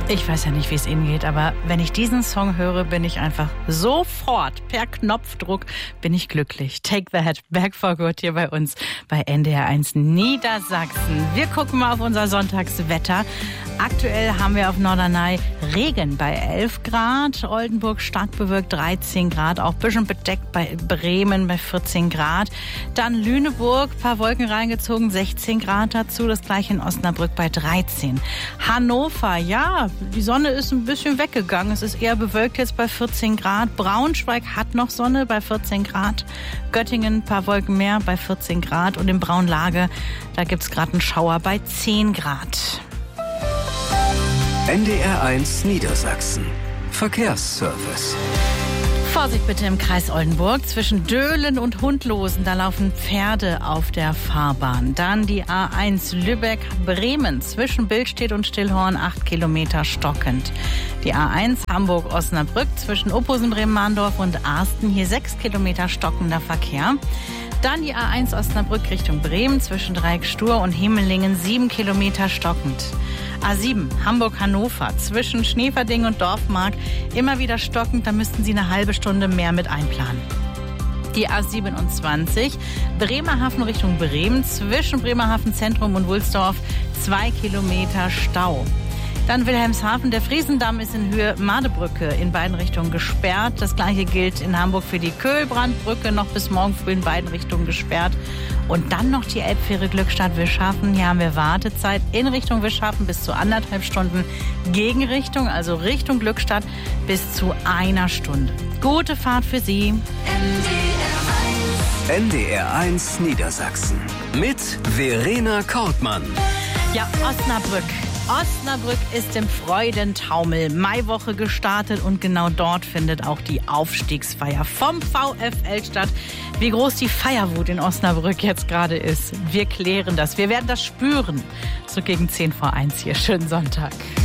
Ich weiß ja nicht, wie es Ihnen geht, aber wenn ich diesen Song höre, bin ich einfach sofort, per Knopfdruck, bin ich glücklich. Take That, Back for Good hier bei uns bei NDR 1 Niedersachsen. Wir gucken mal auf unser Sonntagswetter. Aktuell haben wir auf Norderney Regen bei 11 Grad, Oldenburg stark bewölkt 13 Grad, auch ein bisschen bedeckt bei Bremen bei 14 Grad. Dann Lüneburg, paar Wolken reingezogen, 16 Grad dazu, das gleiche in Osnabrück bei 13. Hannover, ja, die Sonne ist ein bisschen weggegangen, es ist eher bewölkt jetzt bei 14 Grad. Braunschweig hat noch Sonne bei 14 Grad. Göttingen, ein paar Wolken mehr bei 14 Grad und im Braunlage, da gibt's gerade einen Schauer bei 10 Grad. NDR 1 Niedersachsen. Verkehrsservice. Vorsicht bitte im Kreis Oldenburg. Zwischen Döhlen und Hundlosen, da laufen Pferde auf der Fahrbahn. Dann die A1 Lübeck-Bremen. Zwischen Billstedt und Stillhorn 8 Kilometer stockend. Die A1 Hamburg-Osnabrück. Zwischen Opposen-Bremen-Mahndorf und Arsten. Hier 6 Kilometer stockender Verkehr. Dann die A1 Osnabrück Richtung Bremen. Zwischen Dreieck-Stur und Hemmelingen 7 Kilometer stockend. A7 Hamburg-Hannover zwischen Schneeverding und Dorfmark immer wieder stockend, da müssten Sie eine halbe Stunde mehr mit einplanen. Die A27 Bremerhaven Richtung Bremen zwischen Bremerhaven Zentrum und Wulsdorf 2 Kilometer Stau. Dann Wilhelmshaven, der Friesendamm ist in Höhe Madebrücke in beiden Richtungen gesperrt. Das gleiche gilt in Hamburg für die Köhlbrandbrücke, noch bis morgen früh in beiden Richtungen gesperrt. Und dann noch die Elbfähre Glückstadt-Wischhafen. Hier haben wir Wartezeit in Richtung Wischhafen bis zu 1,5 Stunden. Gegenrichtung, also Richtung Glückstadt, bis zu 1 Stunde. Gute Fahrt für Sie. NDR 1 Niedersachsen. Mit Verena Kortmann. Ja, Osnabrück. Osnabrück ist im Freudentaumel Maiwoche gestartet und genau dort findet auch die Aufstiegsfeier vom VfL statt. Wie groß die Feierwut in Osnabrück jetzt gerade ist, wir klären das. Wir werden das spüren. So gegen 10 vor 1 hier. Schönen Sonntag.